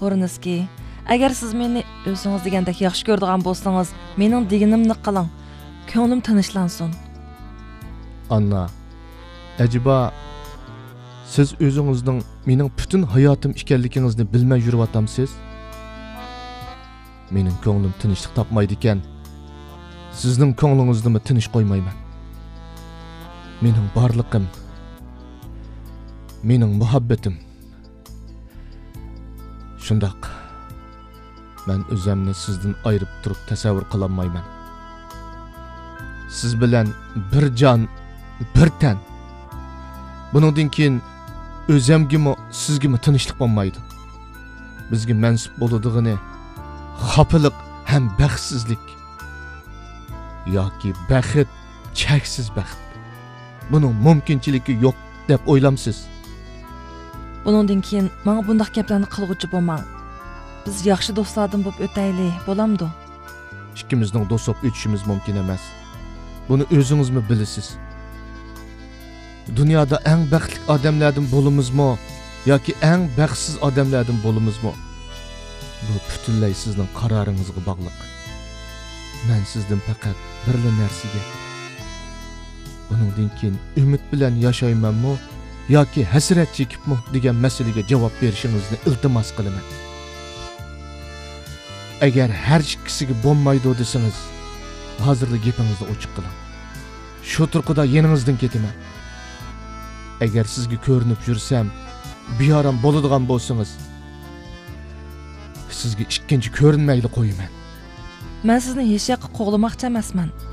Xo'riniski, agar siz meni o'zingiz degandek yaxshi ko'radigan bo'lsangiz, mening deganimni qiling. Ko'nglim tinchlansin. Anna, acaba siz o'zingizning mening butun hayotim ekanligingizni bilmay yuryotamsiz? Mening ko'nglim tinchlik topmaydi ekan. Sizning ko'nglingizni tinch qo'ymayman. Mening barliqim, mening muhabbatim. Shundaq. Men o'zimni sizdan ayirib turib tasavvur qila olmayman. Siz bilan bir jon, bir tan. Buningdan keyin o'zimgimi, sizgimi tinchlik bo'lmaydi. Bizga mansub bo'ladigini xafaliq ham baxtsizlik yoki baxt, cheksiz baxt. Buning mumkinchiligi yo'q deb o'ylamsiz? Buningdan keyin menga bunday gaplarni qilg'uchi bo'lmang. Biz yaxshi do'stlardan bo'lib o'tayli, bo'lamdi? Ikkimizning do'st bo'lib o'tishimiz mumkin emas. Buni o'zingizmi bilasiz? Dunyoda eng baxtli odamlardan bo'lamizmi yoki eng baxtsiz odamlardan bo'lamizmi? Bu butunlay sizning qaroringizga bog'liq. Men sizdan faqat birla narsaga, buningdan keyin umid bilan yashaymanmi yoki hasrat chekibmi degan masalaga javob berishingizni iltimos qilaman. Agar har ikkisiga bo'lmaydi desangiz, hozirda gapingizni ochiq qiling. Shu turqida yeningizdan ketaman. Agar sizga ko'rinib yursam, beyoram bo'ladigan bo'lsangiz, sizga ikkinchi ko'rinmayli qo'yaman. Men sizni hech yoqqa qo'g'lamoqchi emasman.